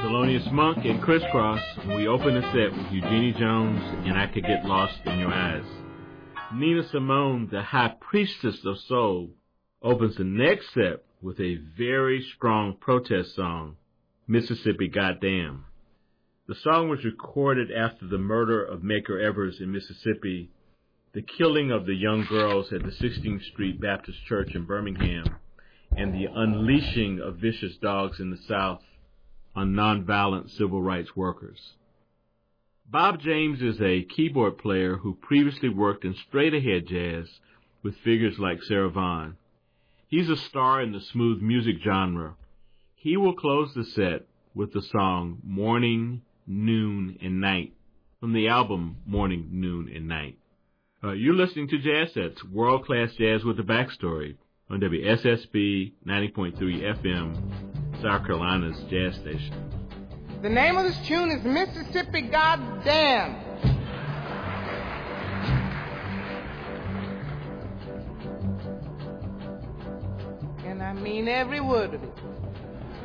Thelonious Monk and Crisscross. We open the set with Eugenie Jones and I Could Get Lost in Your Eyes. Nina Simone, the High Priestess of Soul, opens the next set with a very strong protest song, Mississippi Goddamn. The song was recorded after the murder of Medgar Evers in Mississippi, the killing of the young girls at the 16th Street Baptist Church in Birmingham, and the unleashing of vicious dogs in the South on nonviolent civil rights workers. Bob James is a keyboard player who previously worked in straight-ahead jazz with figures like Sarah Vaughan. He's a star in the smooth music genre. He will close the set with the song Morning, Noon, and Night from the album Morning, Noon, and Night. You're listening to Jazz Sets, world-class jazz with a backstory on WSSB 90.3 FM, South Carolina's jazz station. The name of this tune is Mississippi Goddamn. And I mean every word of it.